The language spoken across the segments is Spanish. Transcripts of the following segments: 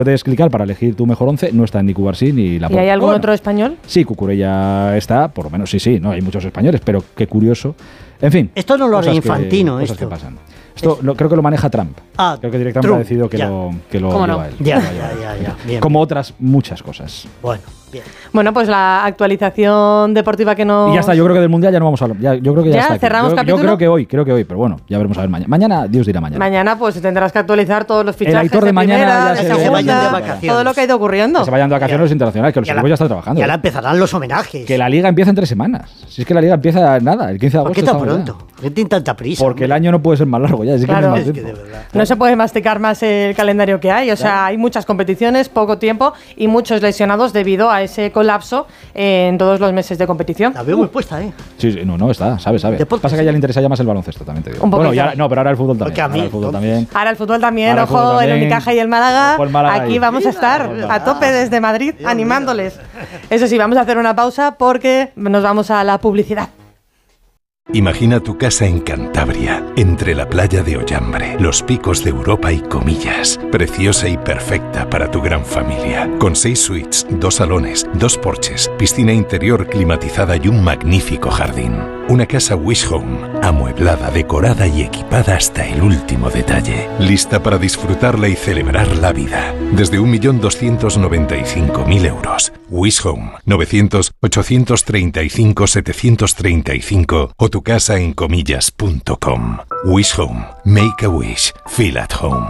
Puedes clicar para elegir tu mejor 11, no está ni Cubarsí ni Laporte. ¿Y hay algún otro español? Sí, Cucurella está, por lo menos sí, no hay muchos españoles, pero qué curioso. En fin. Esto no lo hará Infantino, cosas que pasan. Esto creo que lo maneja Trump. Creo que directamente ha decidido que lo lleva él. Ya. Bien. Como otras muchas cosas. Bueno, bien. Bueno, pues la actualización deportiva que nos... Y ya está, yo creo que del Mundial ya no vamos a hablar. Yo creo que ya está. ¿Cerramos capítulo? Yo creo que hoy, pero bueno, ya veremos a ver mañana. Mañana, Dios dirá mañana. Mañana pues tendrás que actualizar todos los fichajes el Aitor de mañana, de segunda, todo lo que ha ido ocurriendo. Que se vayan de vacaciones los internacionales, que los equipos ya están trabajando. Y ahora empezarán los homenajes. Que la Liga empieza en 3 semanas. Si es que la Liga empieza nada, el 15 de agosto. ¿Por qué tan pronto? ¿Por qué tiene tanta prisa? Porque el año no puede ser más largo ya. Claro, es que de verdad. No se puede masticar más el calendario que hay. O sea, hay muchas competiciones, poco tiempo y muchos lesionados debido a ese colapso en todos los meses de competición. La veo muy puesta, ¿eh? Sí, no, está, sabe. Pasa que a ella le interesa ya más el baloncesto, también te digo. Bueno, pero ahora el fútbol también. Ahora el fútbol también, ojo, el Unicaja y el Málaga. Aquí vamos a estar a tope desde Madrid, animándoles. Eso sí, vamos a hacer una pausa porque nos vamos a la publicidad. Imagina tu casa en Cantabria, entre la playa de Ollambre, los picos de Europa y Comillas. Preciosa y perfecta para tu gran familia. Con 6 suites, 2 salones, 2 porches, piscina interior climatizada y un magnífico jardín. Una casa Wish Home, amueblada, decorada y equipada hasta el último detalle. Lista para disfrutarla y celebrar la vida. Desde 1.295.000 euros. Wish Home, 900-835-735 o tu casa en comillas.com. Wish Home. Make a wish. Feel at home.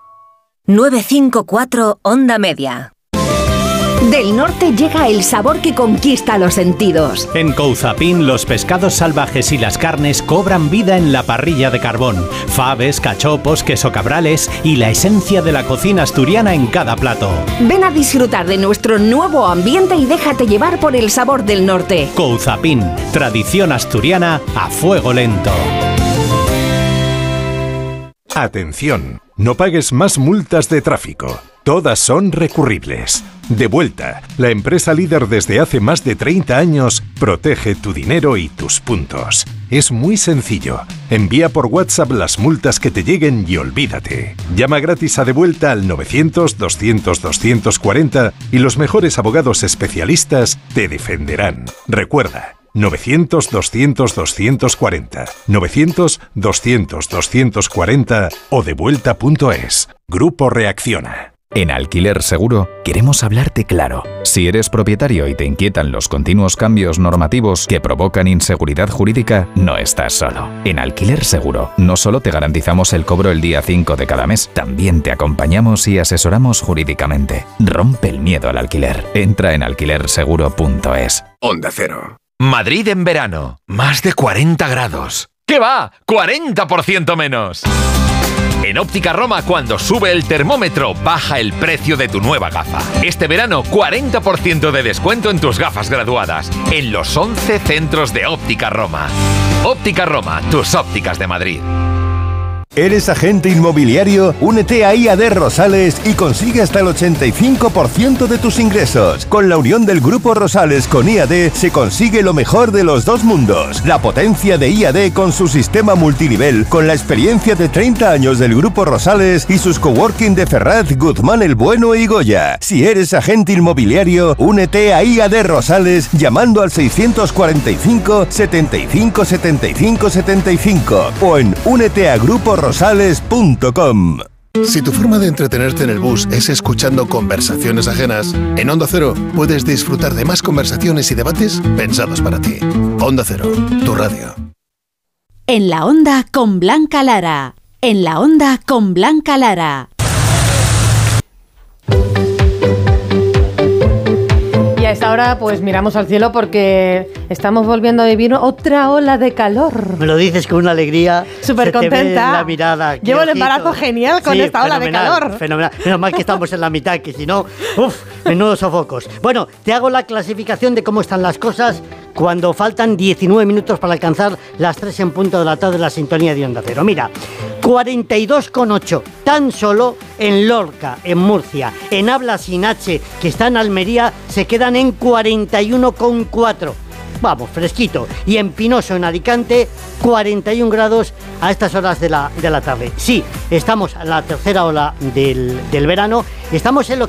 954 Onda Media. Del norte llega el sabor que conquista los sentidos. En Couzapin, los pescados salvajes y las carnes cobran vida en la parrilla de carbón. Faves, cachopos, queso cabrales y la esencia de la cocina asturiana en cada plato. Ven a disfrutar de nuestro nuevo ambiente y déjate llevar por el sabor del norte. Couzapin, tradición asturiana a fuego lento. Atención, no pagues más multas de tráfico. Todas son recurribles. Devuelta, la empresa líder desde hace más de 30 años, protege tu dinero y tus puntos. Es muy sencillo. Envía por WhatsApp las multas que te lleguen y olvídate. Llama gratis a Devuelta al 900-200-240 y los mejores abogados especialistas te defenderán. Recuerda, 900-200-240, 900-200-240 o devuelta.es. Grupo Reacciona. En Alquiler Seguro queremos hablarte claro. Si eres propietario y te inquietan los continuos cambios normativos que provocan inseguridad jurídica, no estás solo. En Alquiler Seguro no solo te garantizamos el cobro el día 5 de cada mes, también te acompañamos y asesoramos jurídicamente. Rompe el miedo al alquiler. Entra en alquilerseguro.es. Onda Cero. Madrid en verano. Más de 40 grados. ¿Qué va? ¡40% menos! En Óptica Roma, cuando sube el termómetro, baja el precio de tu nueva gafa. Este verano, 40% de descuento en tus gafas graduadas. En los 11 centros de Óptica Roma. Óptica Roma, tus ópticas de Madrid. ¿Eres agente inmobiliario? Únete a IAD Rosales y consigue hasta el 85% de tus ingresos. Con la unión del Grupo Rosales con IAD se consigue lo mejor de los dos mundos. La potencia de IAD con su sistema multinivel, con la experiencia de 30 años del Grupo Rosales y sus coworking de Ferraz, Guzmán el Bueno y Goya. Si eres agente inmobiliario, únete a IAD Rosales llamando al 645 75 75 75 o en úneteaGrupoRosales.com. Si tu forma de entretenerte en el bus es escuchando conversaciones ajenas, en Onda Cero puedes disfrutar de más conversaciones y debates pensados para ti. Onda Cero, tu radio. En la Onda con Blanca Lara. En la Onda con Blanca Lara. Y a esta hora pues miramos al cielo porque estamos volviendo a vivir otra ola de calor. Me lo dices con una alegría. Súper contenta. La mirada. Llevo el embarazo genial con esta ola de calor. Fenomenal. Menos mal que estamos en la mitad, que si no, menudos sofocos. Bueno, te hago la clasificación de cómo están las cosas cuando faltan 19 minutos para alcanzar las 3 en punto de la tarde de la sintonía de Onda Cero. Mira, 42,8 tan solo en Lorca, en Murcia. En Habla Sin H, que está en Almería, se quedan en 41,4. vamos, fresquito. Y en Pinoso, en Alicante, 41 grados a estas horas de la tarde. Sí, estamos en la tercera ola del verano. Estamos en lo